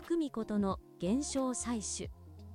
久美子との現象採取。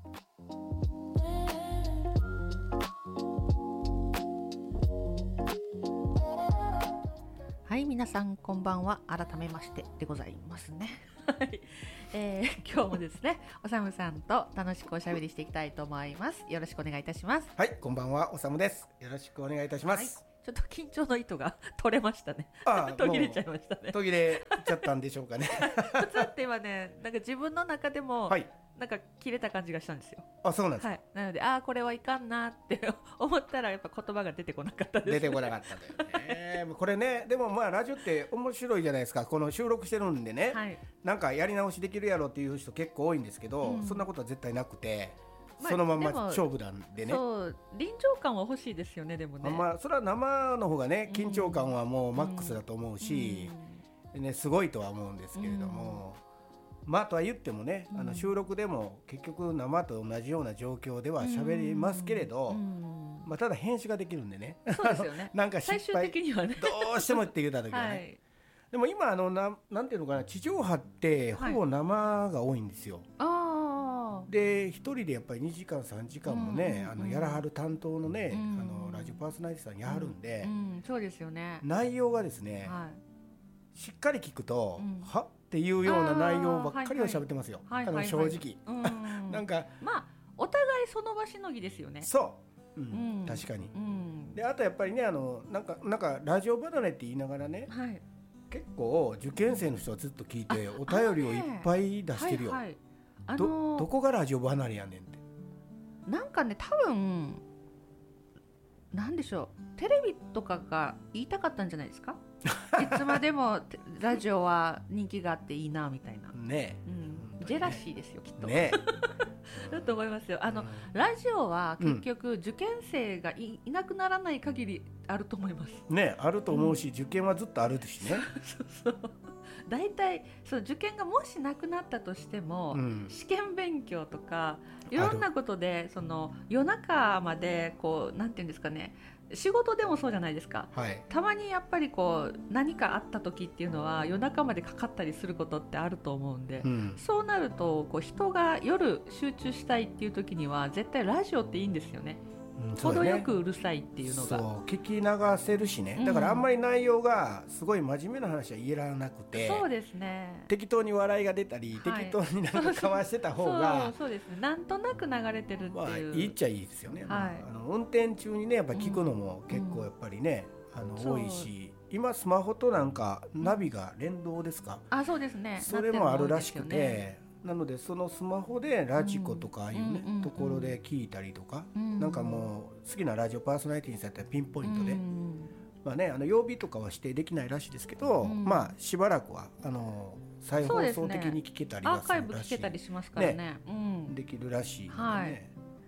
はい、皆さんこんばんは。改めましてでございますね。今日もですね、おさむさんと楽しくおしゃべりしていきたいと思います。よろしくお願いいたします。 はい、こんばんは、おさむです。よろしくお願いいたします。 はい、ちょっと緊張の糸が取れましたね。途切れちゃいましたね。 途切れちゃったんでしょうかね。 普通って今ね、なんか自分の中でも、はい、なんか切れた感じがしたんですよ。 あ、そうなんですか。 はい、なので、これはいかんなって思ったらやっぱ言葉が出てこなかったです。 出てこなかったというね。これね、でもまあラジオって面白いじゃないですか。この収録してるんでね、はい、なんかやり直しできるやろっていう人結構多いんですけど、そんなことは絶対なくて、そのまんま勝負なんでね。 そう臨場感は欲しいですよね。でもね、 それは生の方がね、緊張感はもうマックスだと思うし、ね、すごいとは思うんですけれども、とは言ってもね、収録でも結局生と同じような状況では喋りますけれど、ただ編集ができるんでね。 そうですよね。 なんか失敗最終的にはね、 どうしてもって言った時はね、はい、でも今なんていうのかな、地上波ってほぼ生が多いんですよ。で一人でやっぱり2時間3時間もね、やらはる担当のね、ラジオパーソナリティさんやはるんで、 そうですよね。 内容がですね、しっかり聞くと、はっていうような内容ばっかりを喋ってますよ。正直なんかお互いその場しのぎですよね。 そう、確かに。であとやっぱりね、なんかラジオ離れって言いながらね、結構受験生の人はずっと聞いてお便りをいっぱい出してるよ。どこがラジオ離れやねんって。 なんかね、多分なんでしょう、テレビとかが言いたかったんじゃないですか。いつまでもラジオは人気があっていいなみたいなね、 ジェラシーですよきっとね。 だと思いますよ。ラジオは結局、受験生が いなくならない限りあると思いますね。あると思うし、受験はずっとあるしね。 そうだいたい受験がもしなくなったとしても、試験勉強とかいろんなことで夜中までなんていうんですかね、仕事でもそうじゃないですか、たまにやっぱり何かあった時っていうのは夜中までかかったりすることってあると思うんで、そうなると人が夜集中したいっていう時には絶対ラジオっていいんですよね。程よくうるさいっていうのが、 そう聞き流せるしね、だからあんまり内容がすごい真面目な話は言えらなくて、 そうですね、 適当に笑いが出たり、適当になんか交わしてた方がそうですね、なんとなく流れてるっていう、 いいっちゃいいですよね。運転中にねやっぱ聞くのも結構やっぱりね、多いし、今スマホとなんかナビが連動ですか、 そうですね、 それもあるらしくて、なのでそのスマホでラジコとかいうね、ところで聞いたりとか、なんかもう好きなラジオパーソナリティにされたらピンポイントで、曜日とかは指定できないらしいですけど、しばらくは再放送的に聞けたりはするらしい、 アーカイブ聞けたりしますからね、 できるらしいのでね、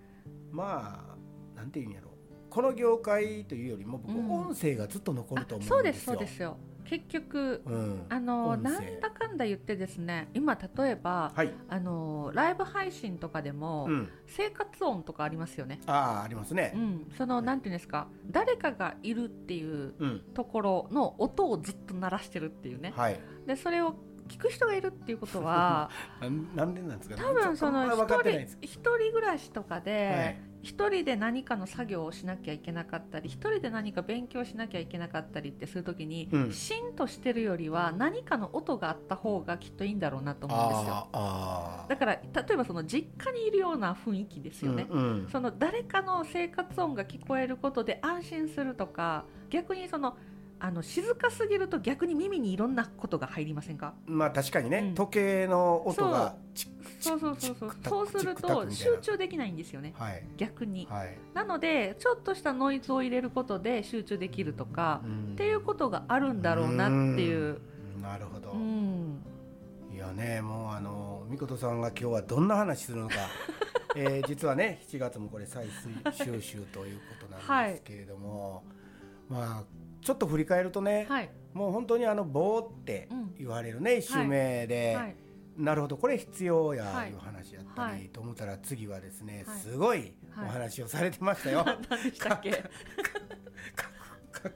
なんていうんやろ、この業界というよりも僕、音声がずっと残ると思うんですよ。 そうですよ結局、なんだかんだ言ってですね、今例えば、ライブ配信とかでも、生活音とかありますよね。 ありますね。 なんていうんですか、誰かがいるっていうところの音をずっと鳴らしてるっていうね、でそれを聞く人がいるっていうことはなんでなんですか。 多分一人暮らしとかで、一人で何かの作業をしなきゃいけなかったり、一人で何か勉強しなきゃいけなかったりってするときに、シーンとしてるよりは何かの音があった方がきっといいんだろうなと思うんですよ。だから例えば実家にいるような雰囲気ですよね、誰かの生活音が聞こえることで安心するとか、逆に静かすぎると逆に耳にいろんなことが入りませんか。 確かにね、時計の音がそうすると集中できないんですよね、逆に、なのでちょっとしたノイズを入れることで集中できるとかっていうことがあるんだろうなっていう。 なるほど、いやね、もうみことさんが今日はどんな話するのか実はね7月もこれ最終週ということなんですけれども、ちょっと振り返るとね、もう本当にボーって言われるね、1週目で、なるほどこれ必要やいう話やったりと思ったら、次はですね、すごいお話をされてましたよ。 何でしたっけ。 覚悟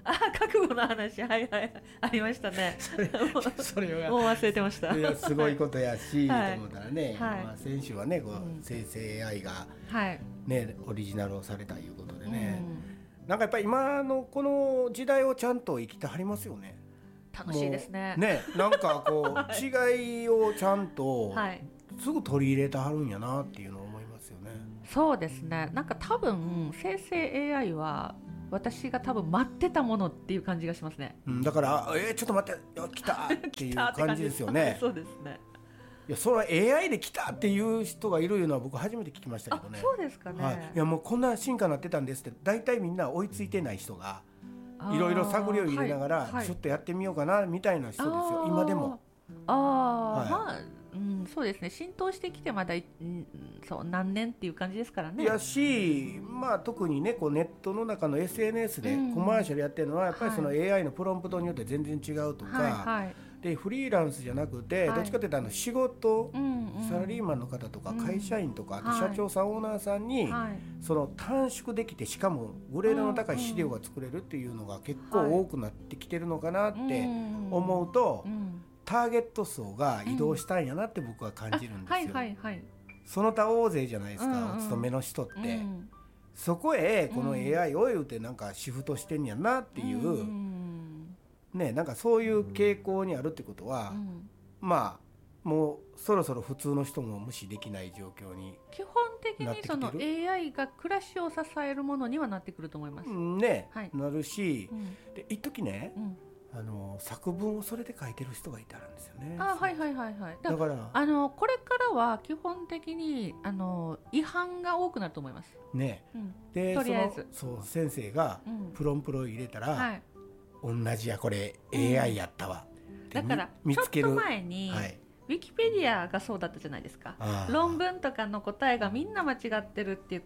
覚悟の話、はいはい、ありましたね。それはもう忘れてました。 いやすごいことやし、はい、と思ったらね、はい、まあ、先週はねこう、生成 AI が、ね、オリジナルをされたいうことでね、なんかやっぱり今のこの時代をちゃんと生きてはりますよね。 楽しいですね。 ね、なんかこう違いをちゃんとすぐ取り入れてはるんやなっていうのを思いますよね。 そうですね。なんか多分生成 AI は私が多分待ってたものっていう感じがしますね。 だからちょっと待って来たっていう感じですよね。 そうですね。 いや、それは AI で来たっていう人がいるのは僕初めて聞きましたけどね。 そうですかね。 はい、いやもうこんな進化になってたんですって、大体みんな追いついてない人がいろいろ探りを入れながら、ちょっとやってみようかなみたいな人ですよ、今でも。 まあ、そうですね。浸透してきてまだ、そう何年っていう感じですからね。 やし、まあ、特にねこうネットの中の SNS でコマーシャルやってるのはやっぱりその AI のプロンプトによって全然違うとか、でフリーランスじゃなくて、どっちかというと仕事、サラリーマンの方とか会社員とか、あと社長さん、オーナーさんに、その短縮できて、しかもグレードの高い資料が作れるっていうのが結構多くなってきてるのかなって思うと、ターゲット層が移動したんやなって僕は感じるんですよ。その他大勢じゃないですか、お勤めの人って、そこへこの AI を言うてなんかシフトしてんやなっていう、ね、なんかそういう傾向にあるってことは、まあもうそろそろ普通の人も無視できない状況に基本的にその AI が暮らしを支えるものにはなってくると思いますね、なるし、で一時ね、作文をそれで書いてる人がいたんですよね。だからこれからは基本的に違反が多くなると思いますね。でとりあえずそう先生がプロンプロを入れたら、同じやこれ AI やったわ、 だからちょっと前に、ウィキペディアがそうだったじゃないですか。論文とかの答えがみんな間違ってるって言って、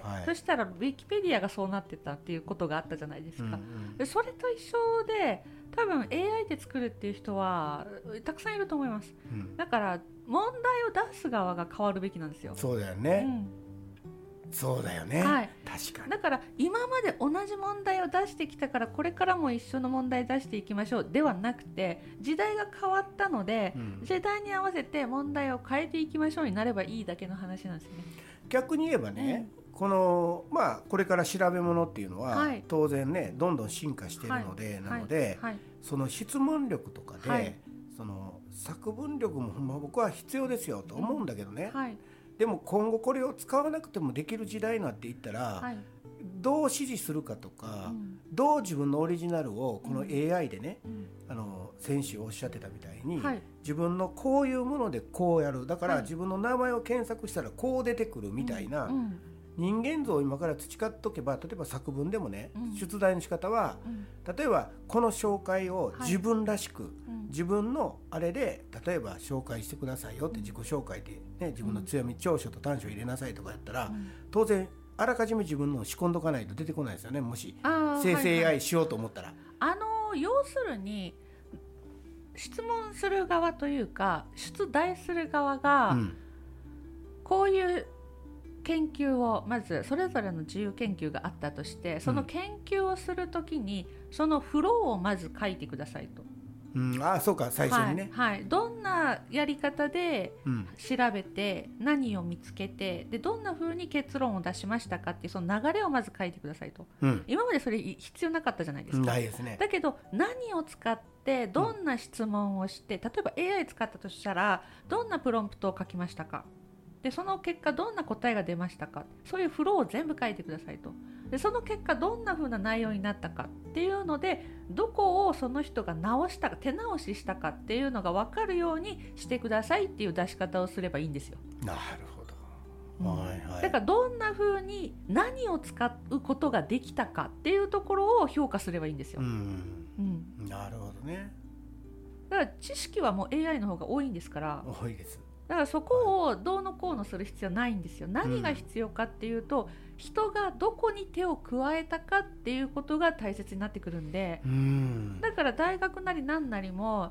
そしたらウィキペディアがそうなってたっていうことがあったじゃないですか。でそれと一緒で多分 AI で作るっていう人はたくさんいると思います。だから問題を出す側が変わるべきなんですよ。 そうだよね。そうだよね、確かに。だから今まで同じ問題を出してきたからこれからも一緒の問題出していきましょうではなくて、時代が変わったので、時代に合わせて問題を変えていきましょうになればいいだけの話なんですね。 逆に言えばね、このこれから調べ物っていうのは、当然ねどんどん進化しているので、なので、その質問力とかで、その作文力も僕は必要ですよと思うんだけどね、でも今後これを使わなくてもできる時代になっていったら、どう指示するかとか、どう自分のオリジナルをこの AI でね、先週おっしゃってたみたいに、自分のこういうものでこうやる、だから自分の名前を検索したらこう出てくるみたいな、人間像を今から培っとけば、例えば作文でもね、出題の仕方は、例えばこの紹介を自分らしく、自分のあれで例えば紹介してくださいよって、自己紹介で、ね、自分の強み、長所と短所を入れなさいとかやったら、当然あらかじめ自分のを仕込んどかないと出てこないですよね、もし生成 AI しようと思ったら。 要するに質問する側というか出題する側が、こういう研究をまずそれぞれの自由研究があったとして、その研究をするときにそのフローをまず書いてくださいと。 そうか、最初にね、 どんなやり方で調べて、何を見つけて、でどんな風に結論を出しましたかっていうその流れをまず書いてくださいと、今までそれ必要なかったじゃないですか。 ないですね。 だけど何を使ってどんな質問をして、例えば AI 使ったとしたらどんなプロンプトを書きましたか、でその結果どんな答えが出ましたか、そういうフローを全部書いてくださいと。でその結果どんな風な内容になったかっていうので、どこをその人が直したか、手直ししたかっていうのが分かるようにしてくださいっていう出し方をすればいいんですよ。 なるほど、 だからどんな風に何を使うことができたかっていうところを評価すればいいんですよ。 なるほどね。 だから知識はもう AI の方が多いんですから。 多いです。 だからそこをどうのこうのする必要はないんですよ。何が必要かっていうと、人がどこに手を加えたかっていうことが大切になってくるんで、だから大学なり何なりも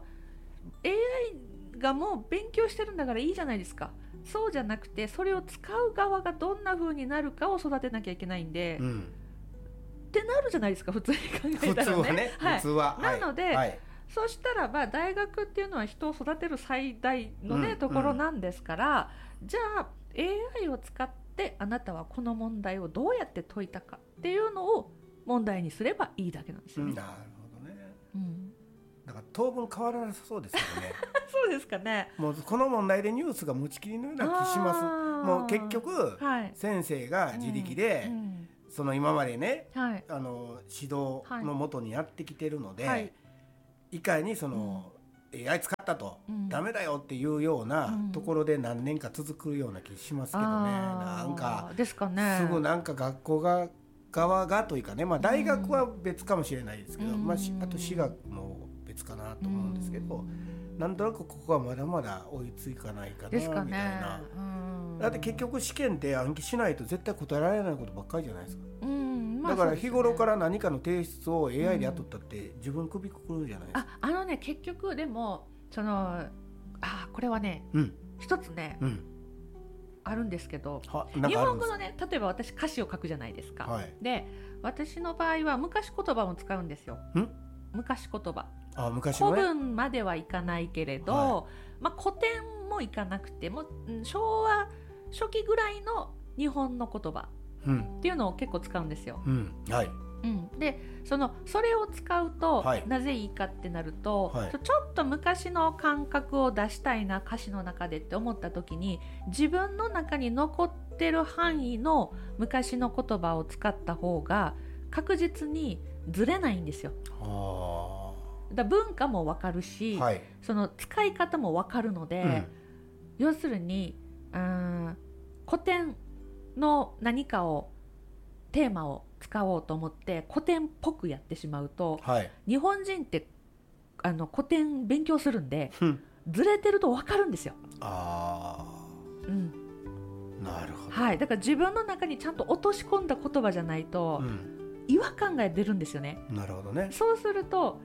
AI がもう勉強してるんだからいいじゃないですか。そうじゃなくて、それを使う側がどんな風になるかを育てなきゃいけないんで、 ってなるじゃないですか、普通に考えたらね。 普通はね、普通は。 なので、そうしたらば大学っていうのは人を育てる最大のね、ところなんですから、じゃあ AI を使ってあなたはこの問題をどうやって解いたかっていうのを問題にすればいいだけなんですよね。 なるほどね。だから当分変わらなさそうですけどね。 そうですかね。 もうこの問題でニュースが持ちきりのような気します。もう結局、先生が自力で、その今までね、指導のもとにやってきてるので、いかにその、AI 使ったと、ダメだよっていうようなところで何年か続くような気しますけどね。なんかですかね。 すぐなんか学校側がというかね、大学は別かもしれないですけど、あと私学も別かなと思うんですけど、なんとなくここはまだまだ追いつかないかなみたいな。だって結局試験って暗記しないと絶対答えられないことばっかりじゃないですか。だから日頃から何かの提出を AI でやっとったって自分首くくるじゃないですか。 結局でもこれはね、一つね、あるんですけど、日本語のね、例えば私歌詞を書くじゃないですか。で、私の場合は昔言葉も使うんですよ。昔言葉。古文まではいかないけれど、古典もいかなくても昭和初期ぐらいの日本の言葉っていうのを結構使うんですよ。でそれを使うと、なぜいいかってなると、ちょっと昔の感覚を出したいな歌詞の中でって思った時に、自分の中に残ってる範囲の昔の言葉を使った方が確実にずれないんですよ。だ文化も分かるし、その使い方も分かるので、要するに古典の何かをテーマを使おうと思って古典っぽくやってしまうと、日本人って古典勉強するんで、ずれてると分かるんですよ。 なるほど。 だから自分の中にちゃんと落とし込んだ言葉じゃないと、違和感が出るんですよね。 なるほどね。 そうすると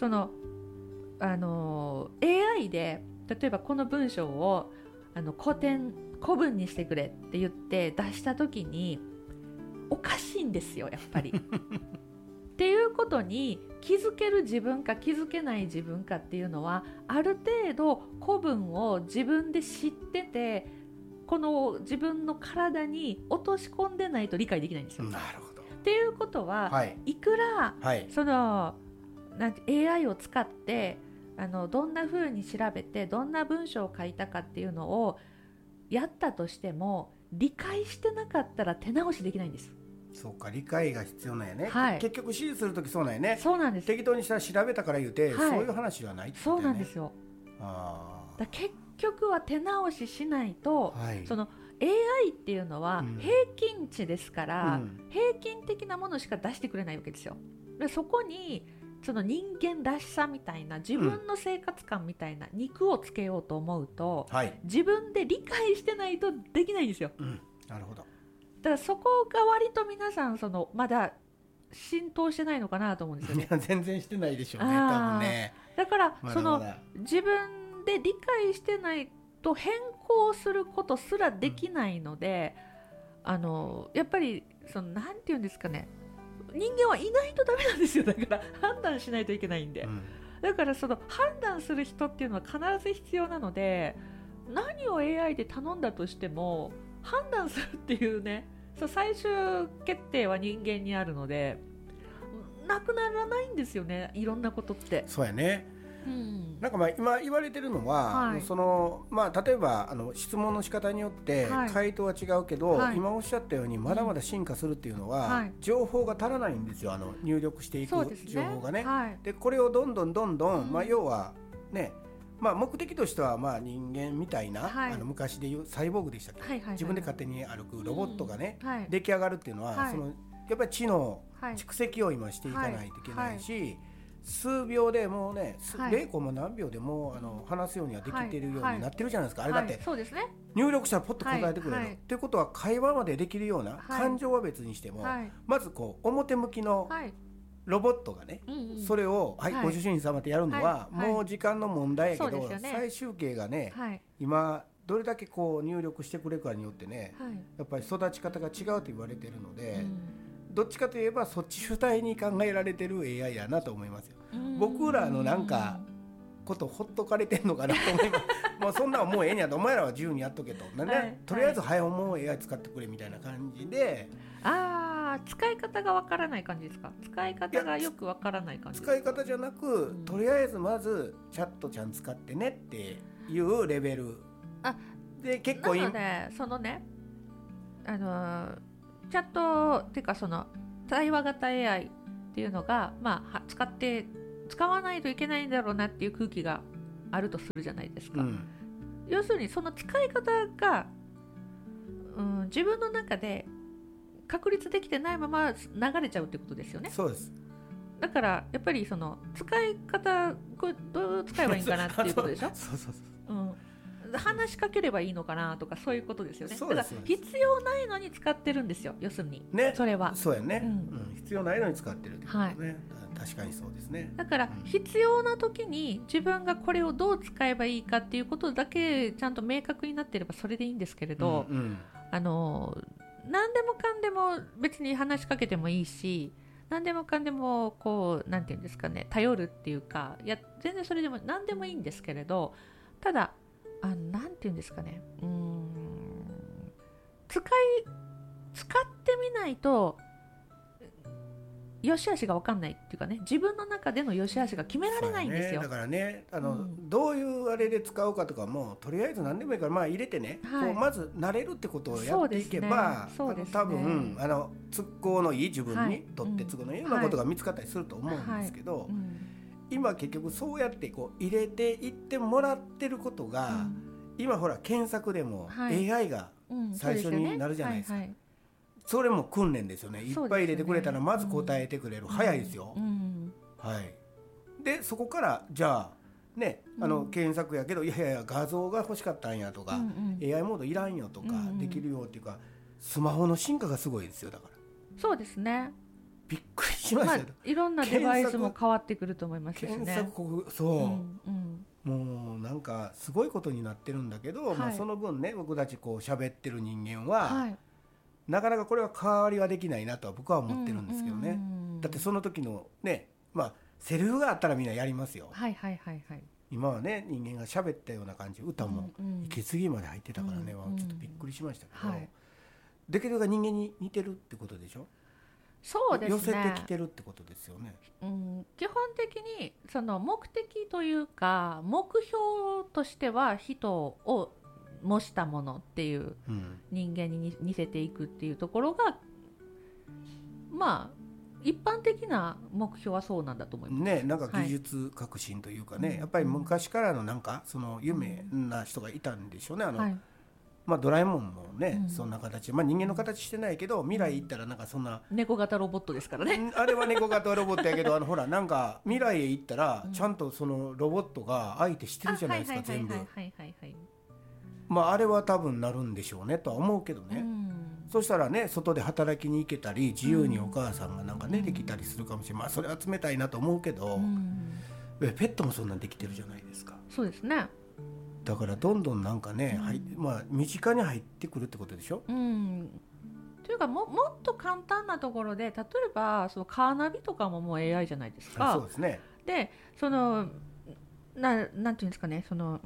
AI で例えばこの文章を古文にしてくれって言って出した時におかしいんですよ、やっぱり。っていうことに気づける自分か気づけない自分かっていうのは、ある程度古文を自分で知ってて、この自分の体に落とし込んでないと理解できないんですよ。 なるほど。 っていうことは、いくら、AI を使ってどんな風に調べてどんな文章を書いたかっていうのをやったとしても、理解してなかったら手直しできないんです。 そうか、理解が必要なんやね。結局指示するときそうなんやね。 そうなんです。 適当にしたら調べたから言うて、そういう話はないってことやね。 そうなんですよ。だ結局は手直ししないと、その AI っていうのは平均値ですから、平均的なものしか出してくれないわけですよ。でそこにその人間らしさみたいな、自分の生活感みたいな肉をつけようと思うと、自分で理解してないとできないんですよ。 なるほど。 だからそこが割と皆さんまだ浸透してないのかなと思うんですよね。 全然してないでしょうね、多分ね。 だから自分で理解してないと変更することすらできないので、やっぱりなんていうんですかね、人間はいないとダメなんですよ。だから判断しないといけないんで、だから判断する人っていうのは必ず必要なので、何を AI で頼んだとしても判断するっていうね、最終決定は人間にあるので、なくならないんですよね、いろんなことって。 そうやね。なんか今言われてるのは、例えば質問の仕方によって回答は違うけど、今おっしゃったようにまだまだ進化するっていうのは、情報が足らないんですよ。入力していく情報がね。でこれをどんどん要はね、目的としては人間みたいな、昔でいうサイボーグでしたっけ、自分で勝手に歩くロボットがね、出来上がるっていうのは、やっぱり知能、蓄積を今していかないといけないし、数秒でもうね、0コマ何秒でも話すようにはできてるようになってるじゃないですか。あれだって入力したらポッと答えてくれるっていうことは、会話までできるような、感情は別にしても、まず表向きのロボットがね、それをご主人様ってやるのはもう時間の問題やけど、最終形がね、今どれだけ入力してくれるかによってね、やっぱり育ち方が違うと言われてるので、 どっちかといえばそっち主体に考えられてる AI やなと思いますよ。僕らのなんかことほっとかれてんのかなと思いますもうそんなんもうええんやと、お前らは自由にやっとけと、ね、とりあえず早もう AI 使ってくれみたいな感じで、 使い方がわからない感じですか？使い方がよくわからない感じ？ 使い方じゃなく、とりあえずまずチャットちゃん使ってねっていうレベルで、結構なのでそのね、チャットっていうかその対話型 AI っていうのが、使わないといけないんだろうなっていう空気があるとするじゃないですか、要するにその使い方が、自分の中で確立できてないまま流れちゃうってことですよね。 そうです。 だからやっぱりその使い方、これどう使えばいいんかなっていうことでしょ話しかければいいのかなとか、そういうことですよね。だから必要ないのに使ってるんですよ、要するに、ね、それはそうやね、必要ないのに使ってるってことね、確かにそうですね。 だから必要な時に自分がこれをどう使えばいいかっていうことだけちゃんと明確になっていればそれでいいんですけれど、何でもかんでも別に話しかけてもいいし、何でもかんでもこうなんていうんですかね、頼るっていうか、全然それでも何でもいいんですけれど、ただなんていうんですかね、使ってみないと良し悪しが分かんないっていうかね、自分の中での良し悪しが決められないんですよ。 だからね、どういうあれで使うかとかもとりあえず何でもいいから入れてね、こうまず慣れるってことをやっていけば、多分都合のいい、自分にとって都合のいいようなことが見つかったりすると思うんですけど、今結局そうやってこう入れていってもらってることが、今ほら検索でも AI が最初になるじゃないですか。それも訓練ですよね。いっぱい入れてくれたらまず答えてくれる、早いですよ、でそこからじゃあね、検索やけどいや画像が欲しかったんやとか、AI モードいらんよとか、できるよっていうか、スマホの進化がすごいですよ。だからそうですね、 びっくりしましたよ、 いろんなデバイスも変わってくると思いますしね。 検索もうなんかすごいことになってるんだけど、その分ね、僕たちこう喋ってる人間は、なかなかこれは代わりはできないなとは僕は思ってるんですけどね。だってその時のね、セリフがあったらみんなやりますよ。今はね、人間が喋ったような感じ、歌も息継ぎまで入ってたからね、ちょっとびっくりしましたけど、だけどが人間に似てるってことでしょ。 そうですね、 寄せてきてるってことですよね。 基本的にその目的というか目標としては人を模したものっていう人間に似せていくっていうところが、一般的な目標はそうなんだと思いますね。 なんか技術革新というかね、やっぱり昔からのなんかその有名な人がいたんでしょうね。ドラえもんもね、そんな形、人間の形してないけど、未来行ったらなんかそんな猫型ロボットですからね、 あれは猫型ロボットやけどほらなんか未来へ行ったらちゃんとそのロボットが相手してるじゃないですか、全部。あれは多分なるんでしょうねとは思うけどね、そしたらね、外で働きに行けたり自由にお母さんがなんかね、できたりするかもしれない。それは冷たいなと思うけど、ペットもそんなんできてるじゃないですか。 そうですね。 だからどんどんなんかね、身近に入ってくるってことでしょ。 というか もっと簡単なところで、例えばそのカーナビとかももう AI じゃないですか。 そうですね。 でそのなんていうんですかね、その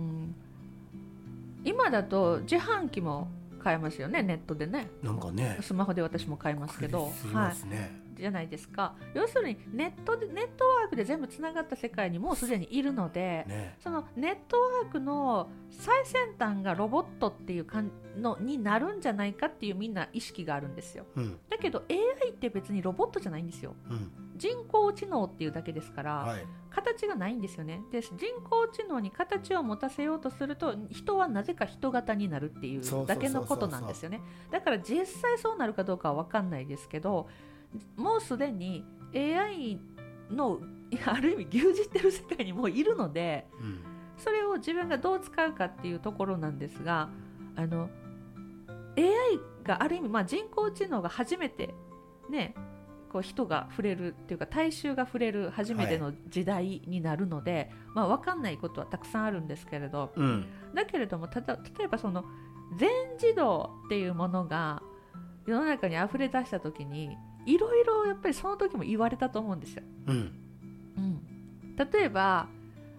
今だと自販機も買えますよね、ネットでね。 なんかね、 スマホで私も買いますけど、じゃないですか。要するにネットワークで全部つながった世界にもうすでにいるので、そのネットワークの最先端がロボットっていうのになるんじゃないかっていうみんな意識があるんですよ、だけど AI って別にロボットじゃないんですよ、人工知能っていうだけですから、形がないんですよね。で、人工知能に形を持たせようとすると人はなぜか人型になるっていうだけのことなんですよね。だから実際そうなるかどうかは分かんないですけど、もうすでに AI のある意味牛耳ってる世界にもういるので、それを自分がどう使うかっていうところなんですが、AI がある意味、人工知能が初めてね、こう人が触れるっていうか大衆が触れる初めての時代になるので、分かんないことはたくさんあるんですけれど、だけれども例えばその全自動っていうものが世の中に溢れ出した時にいろいろやっぱりその時も言われたと思うんですよ、うんうん、例えば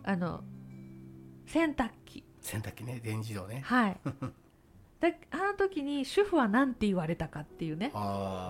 洗濯機ね、電自動ね、 はいであの時に主婦は何て言われたかっていうね。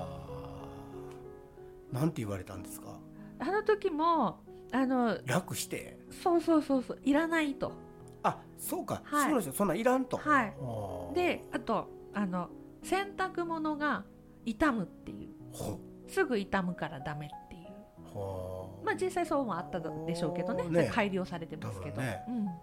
なんて言われたんですか？ あの時も楽してそういらないと。 そうか、 はい、 そんないらんと。はい。 であと洗濯物が傷むっていう、すぐ傷むからダメっていう、まあ実際そうもあったでしょうけど ね改良されてますけど、ね、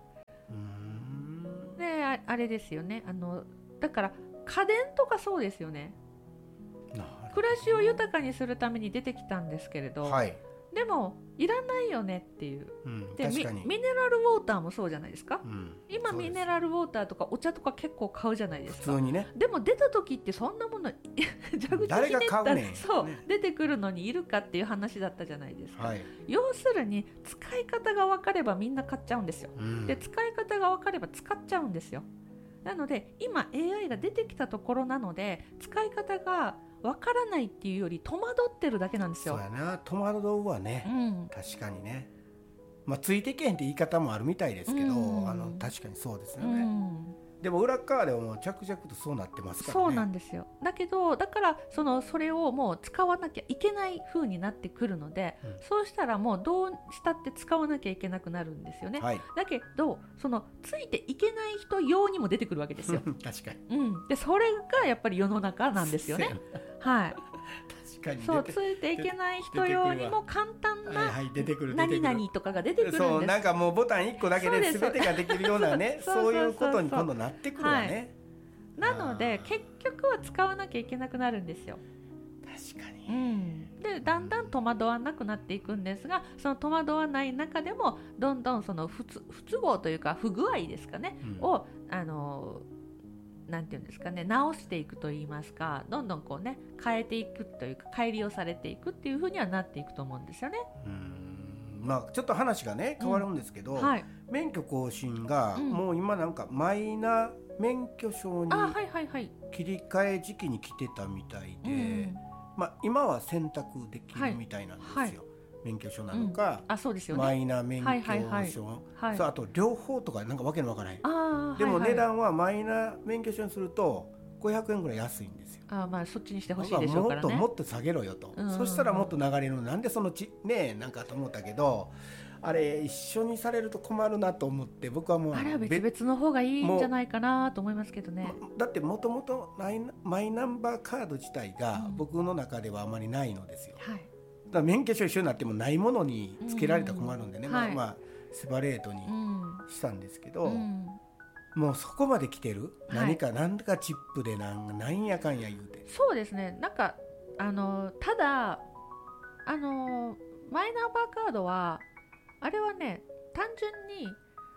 であれですよね、だから家電とかそうですよね。暮らしを豊かにするために出てきたんですけれど、はい、でもいらないよねっていう、で確かにミネラルウォーターもそうじゃないですか、今ミネラルウォーターとかお茶とか結構買うじゃないですか。 普通にね。 でも出た時ってそんなもの蛇口ひねったらそう出てくるのにいるかっていう話だったじゃないですか、はい、要するに使い方が分かればみんな買っちゃうんですよ、で使い方が分かれば使っちゃうんですよ。なので今 AI が出てきたところなので使い方がわからないっていうより戸惑ってるだけなんですよ。 そうやな、戸惑うわね、確かにね。まあついてけへんって言い方もあるみたいですけど、確かにそうですよね、でも裏側ではもう着々とそうなってますからね。 そうなんですよ。だけどだからそれをもう使わなきゃいけない風になってくるので、そうしたらもうどうしたって使わなきゃいけなくなるんですよね、はい、だけどついていけない人用にも出てくるわけですよ確かに、 でそれがやっぱり世の中なんですよねはい確かにそうついていけない人用にも簡単な何々とかが出てくるんです。 そうなんかもうボタン1個だけで全てができるようなねそういうことに今度なってくるわね、 はい、なので結局は使わなきゃいけなくなるんですよ。 確かに、 でだんだん戸惑わなくなっていくんですが、その戸惑わない中でもどんどん不都合というか不具合ですかね、をなんていうんですかね、直していくといいますか、どんどんこうね変えていくというか改良されていくっていう風にはなっていくと思うんですよね。 まあちょっと話がね変わるんですけど、はい、免許更新がもう今なんかマイナ免許証に切り替え時期に来てたみたいで、まあ今は選択できるみたいなんですよ、はいはい、免許証なのか、 そうですよね、 マイナ免許証、そうあと両方とかなんかわけのわからない。でも値段はマイナ免許証にすると500円ぐらい安いんですよ。 まあそっちにしてほしいでしょうからね。 もっと下げろよと、そしたらもっと流れるのなんでねなんかと思ったけど、あれ一緒にされると困るなと思って、僕はもうあれは別々の方がいいんじゃないかなと思いますけどね。 だってもともとマイナンバーカード自体が僕の中ではあまりないのですよ、はい、だから免許証一緒になってもないものにつけられたら困るんでね、まあセパレートにしたんですけど、もうそこまで来てる、何かチップでなんやかんや言うて。 そうですね、なんかただマイナンバーカードはあれはね単純に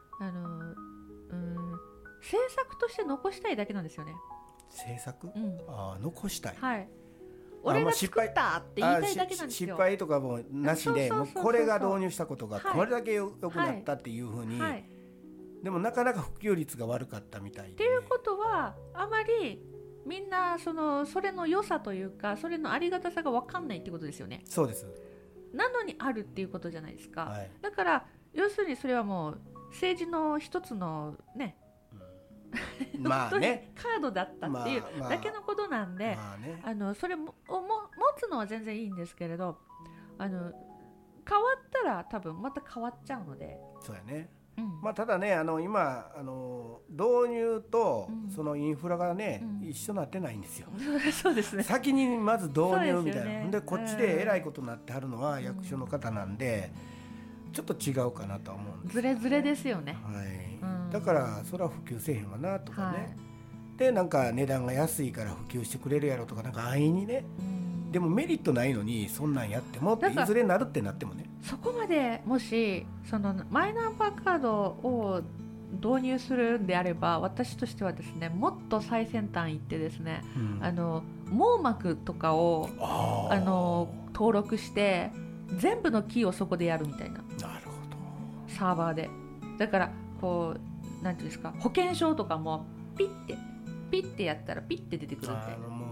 政策として残したいだけなんですよね。 政策、残したい、 はい、俺が作ったって言いたいだけなんですよ。 失敗とかもなしで、これが導入したことがこれだけ良くなったっていうふうに、でもなかなか普及率が悪かったみたいで。 っていうことはあまりみんなそれの良さというかそれのありがたさが分かんないってことですよね。 そうです。 なのにあるっていうことじゃないですか、はい、だから要するにそれはもう政治の一つのね、まあねカードだったっていうだけのことなんで、それを持つのは全然いいんですけれど、変わったら多分また変わっちゃうので。 そうやね、まあ、ただね今導入とそのインフラがね、一緒になってないんですよそうですね、 先にまず導入みたいなでこっちでえらいことになってはるのは役所の方なんで、ちょっと違うかなとは思うんです、 ずれずれですよね、 はい、だからそれは普及せえへんわなとかね、でなんか値段が安いから普及してくれるやろとかなんか安易にね、でもメリットないのにそんなんやってもっていずれなるってなってもね、 そこまでもしマイナンバーカードを導入するんであれば、私としてはですねもっと最先端行ってですね、網膜とかを登録して全部のキーをそこでやるみたいな。 なるほど。 サーバーでだからこうなんていうんですか、保険証とかもピッてやったらピッて出てくるみたいな。 もう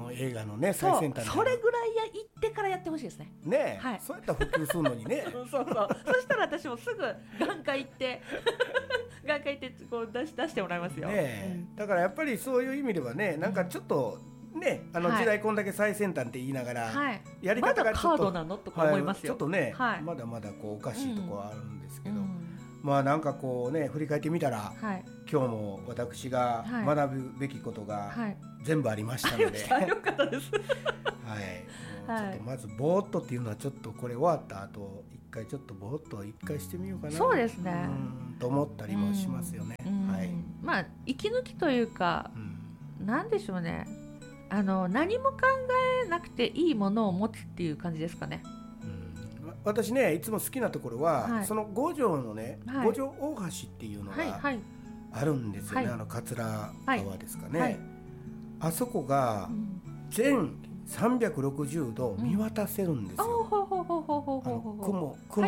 映画のね最先端それぐらい行ってからやってほしいですね。 ね、はい、そうやったら普及するのにねそうそしたら私もすぐ眼科行ってこう出してもらいますよ、 ね、だからやっぱりそういう意味ではね、なんかちょっとね、時代こんだけ最先端って言いながら、はい、やり方がちょっと、 まだカードなのとか思いますよ、 ちょっとね、はい、まだまだこうおかしいところはあるんですけど、まあなんかこうね振り返ってみたら、はい、今日も私が学ぶべきことが全部ありましたので、 はい、よかったです。 はい、ちょっとまずぼーっとっていうのはちょっとこれ終わった後一回ちょっとぼーっと一回してみようかな。 そうですね。 と思ったりもしますよね。はい。 まあ息抜きというか、なんでしょうね。何も考えなくていいものを持つっていう感じですかね。 私ねいつも好きなところは、はい、その五条のね、はい、五条大橋っていうのがあるんですよね、はい、桂川ですかね、はい、あそこが全360度見渡せるんですよ。雲と、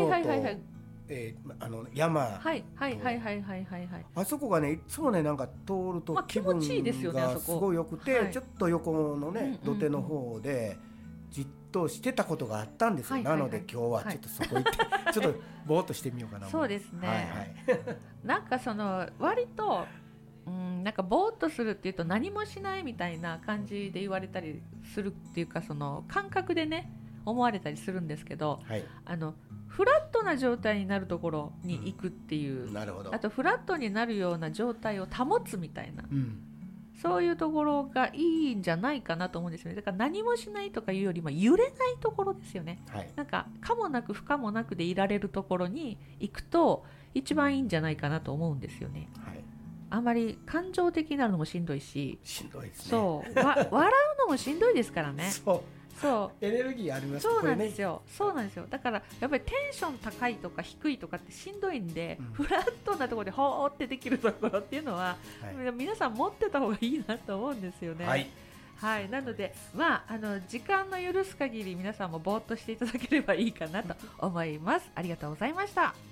山、あそこがねいつもねなんか通ると気分がすごい良くて、ちょっと横のね土手の方でじっとしてたことがあったんですよ。なので今日はちょっとそこ行って、ちょっとぼーっとしてみようかな。 そうですね、なんか割となんかぼーっとするっていうと何もしないみたいな感じで言われたりするっていうか、その感覚でね思われたりするんですけど、はい、フラットな状態になるところに行くっていう、 なるほど。 あとフラットになるような状態を保つみたいな、そういうところがいいんじゃないかなと思うんですよね。だから何もしないとかいうよりも揺れないところですよね、はい、なんか可もなく不可もなくでいられるところに行くと一番いいんじゃないかなと思うんですよね、はい、あんまり感情的になるのもしんどいし、 しんどいですね。 そう笑うのもしんどいですからね。 そうエネルギーあります。 そうなんですよ、そうなんですよ。だからやっぱりテンション高いとか低いとかってしんどいんで、フラットなところでほーってできるところっていうのは、皆さん持ってた方がいいなと思うんですよね。はい、なので、時間の許す限り皆さんもぼーっとしていただければいいかなと思います。ありがとうございました。